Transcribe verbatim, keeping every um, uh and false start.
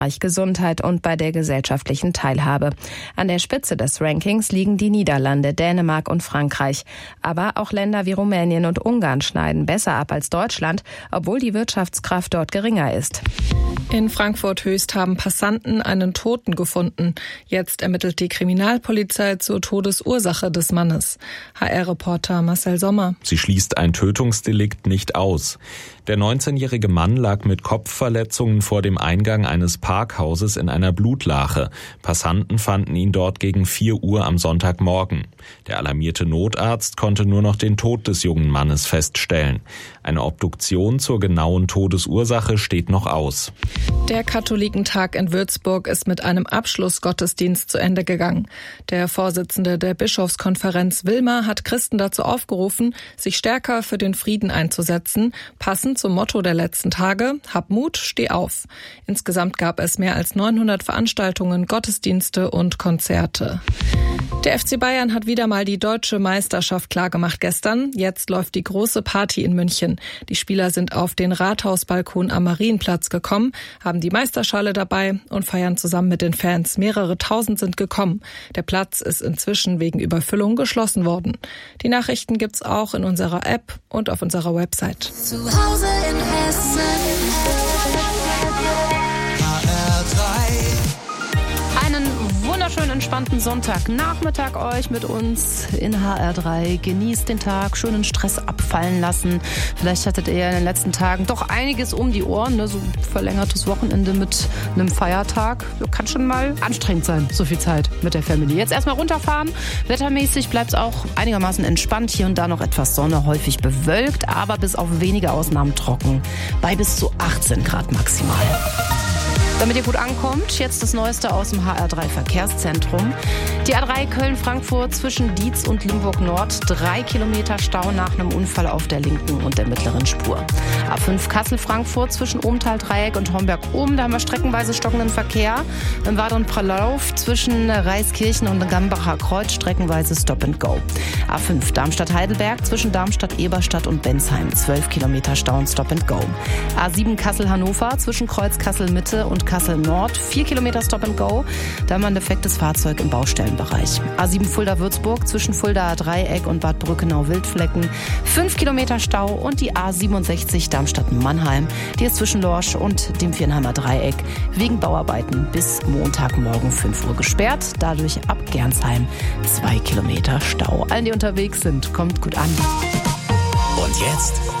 Gesundheit und bei der gesellschaftlichen Teilhabe. An der Spitze des Rankings liegen die Niederlande, Dänemark und Frankreich. Aber auch Länder wie Rumänien und Ungarn schneiden besser ab als Deutschland, obwohl die Wirtschaftskraft dort geringer ist. In Frankfurt-Höchst haben Passanten einen Toten gefunden. Jetzt ermittelt die Kriminalpolizei zur Todesursache des Mannes. H R-Reporter Marcel Sommer. Sie schließt ein Tötungsdelikt nicht aus. Der neunzehnjährige Mann lag mit Kopfverletzungen vor dem Eingang eines Parkhauses in einer Blutlache. Passanten fanden ihn dort gegen vier Uhr am Sonntagmorgen. Der alarmierte Notarzt konnte nur noch den Tod des jungen Mannes feststellen. Eine Obduktion zur genauen Todesursache steht noch aus. Der Katholikentag in Würzburg ist mit einem Abschlussgottesdienst zu Ende gegangen. Der Vorsitzende der Bischofskonferenz Wilmer hat Christen dazu aufgerufen, sich stärker für den Frieden einzusetzen, passend zum Motto der letzten Tage: Hab Mut, steh auf. Insgesamt gab es mehr als neunhundert Veranstaltungen, Gottesdienste und Konzerte. Der F C Bayern hat wieder mal die deutsche Meisterschaft klargemacht gestern. Jetzt läuft die große Party in München. Die Spieler sind auf den Rathausbalkon am Marienplatz gekommen, haben die Meisterschale dabei und feiern zusammen mit den Fans. Mehrere Tausend sind gekommen. Der Platz ist inzwischen wegen Überfüllung geschlossen worden. Die Nachrichten gibt's auch in unserer App und auf unserer Website. Zu Hause in Hessen. Einen wunderschönen, entspannten Sonntagnachmittag euch mit uns in H R drei. Genießt den Tag, schönen Stress abfallen lassen. Vielleicht hattet ihr in den letzten Tagen doch einiges um die Ohren, ne? So verlängertes Wochenende mit einem Feiertag. Kann schon mal anstrengend sein, so viel Zeit mit der Family. Jetzt erstmal runterfahren. Wettermäßig bleibt es auch einigermaßen entspannt. Hier und da noch etwas Sonne, häufig bewölkt, aber bis auf wenige Ausnahmen trocken. Bei bis zu achtzehn Grad maximal. Damit ihr gut ankommt, jetzt das Neueste aus dem H R drei Verkehrszentrum. Die A drei Köln-Frankfurt zwischen Dietz und Limburg-Nord. Drei Kilometer Stau nach einem Unfall auf der linken und der mittleren Spur. A fünf Kassel-Frankfurt zwischen Ohmtal-Dreieck und Homberg-Ohm. Da haben wir streckenweise stockenden Verkehr. Im weiteren Verlauf zwischen Reiskirchen und Gambacher Kreuz streckenweise Stop and Go. A fünf Darmstadt-Heidelberg zwischen Darmstadt-Eberstadt und Bensheim. Zwölf Kilometer Stau und Stop and Go. A sieben Kassel-Hannover zwischen Kreuz Kassel-Mitte und Kassel Nord, vier Kilometer Stop and Go. Da haben wir ein defektes Fahrzeug im Baustellenbereich. A sieben Fulda-Würzburg zwischen Fuldaer Dreieck und Bad Brückenau-Wildflecken. fünf Kilometer Stau und die A siebenundsechzig Darmstadt-Mannheim. Die ist zwischen Lorsch und dem Viernheimer Dreieck wegen Bauarbeiten bis Montagmorgen fünf Uhr gesperrt. Dadurch ab Gernsheim zwei Kilometer Stau. Allen, die unterwegs sind, kommt gut an. Und jetzt